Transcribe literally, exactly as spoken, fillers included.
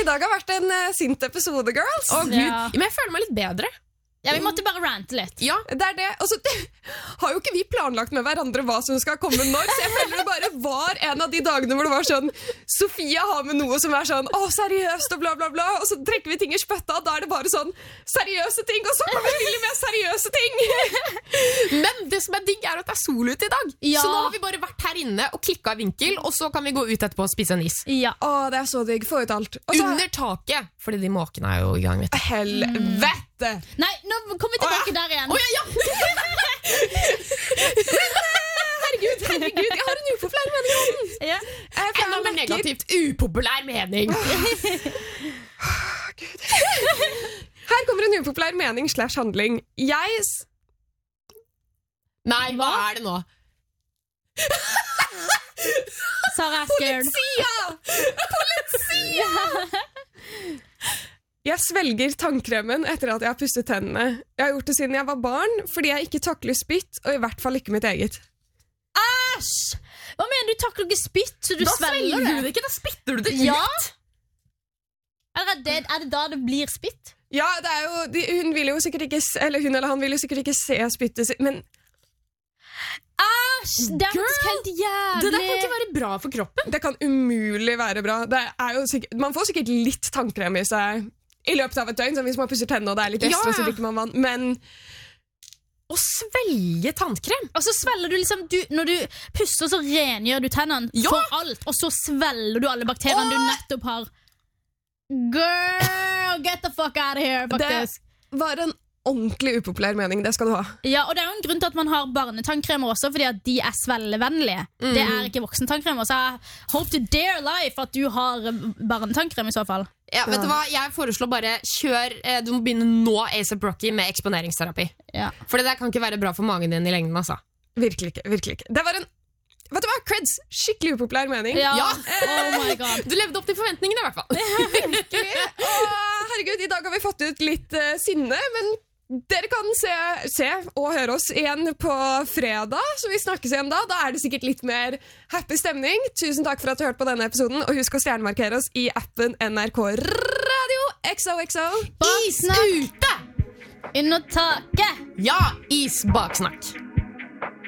I dag har vært en uh, sint episode, girls. Å, Gud. Ja. Men jeg føler meg litt bedre. Ja, vi måtte bare rante litt. Ja, Det er det. Og så har jo ikke vi planlagt med hverandre hva som skal komme når, så jeg føler det bare var en av de dagene hvor det var sånn Sofia har med noe som er sånn å, seriøst og bla bla bla, og så trekker vi ting i spøtta, og da er det bare sånn seriøse ting, og så kommer vi med seriøse ting. Men det som er digg er at det er sol ute i dag. Ja. Så nå har vi bare vært her inne og klikket vinkel, og så kan vi gå ut etterpå og spise en is. Ja. Å, det er så digg. Få ut alt. Og så Under taket, fordi de måkene er jo i gang, vet du. helvete. Nei, nå kommer vi tilbake der igjen. Å, ja, ja. Herregud, herregud, jeg har en upopulær mening i hånden. Ja. Eh, for jeg Enda mer merker- negativt upopulær mening. Her kommer en upopulær mening slash handling. Jeg s- Nei, hva er det nå? Sarah er scared. Jeg svelger tannkremen etter at jeg har pusset tennene. Jeg har gjort det siden jeg var barn, fordi jeg ikke takler spytt, og i hvert fall ikke mitt eget. Æsj! Hva mener du, takler ikke spytt, så du Da svelger svelger det? du det ikke, da spytter du det ut. Ja. Eller er det, er det da det blir spytt? Ja, det er jo, de, hun vil jo sikkert ikke, s- eller hun eller han vil jo sikkert ikke se spyttet sitt, men Æsj! Det er faktisk helt jævlig. Det der kan ikke være bra for kroppen. det kan umulig være bra. Det er jo sikkert, man får sikkert litt tannkrem i seg i løpet av et døgn, sånn hvis man pusser tennene og det er litt ekstra, Ja. så drikker man vann, men Å svelge tannkrem. Og så svelger du liksom du, Når du pusser, så rengjør du tennene Ja. for alt. Og så svelger du alle bakteriene du nettopp har. Girl, get the fuck out of here, faktisk. det var en ordentlig upopulær mening, det skal du ha. Ja, og det er jo en grunn til at man har barnetannskremer også, fordi at de er svellevennlige. Det er ikke voksentannskremer, så jeg hope to dare life at du har barnetannkrem i så fall. Ja, vet du hva? Jeg foreslår bare kjør eh, Du må begynne nå, A$AP Rocky, med eksponeringsterapi. Ja. For det der kan ikke være bra for magen din i lengden, altså. Virkelig ikke, virkelig ikke. Det var en, vet du hva, creds, skikkelig upopulær mening. Ja. Ja. Oh my god. Du levde opp til forventningene i hvert fall. Virkelig. Åh, herregud, i dag har vi fått ut litt uh, sinne, men dere kan se, se og høre oss igjen på fredag, så vi snakkes igjen da. Da er det sikkert litt mer happy stemning. Tusen takk for at du hørte på denne episoden, og husk å stjernemarkere oss i appen N R K Radio. X O X O. Is ute! Under taket. Ja, is baksnakk.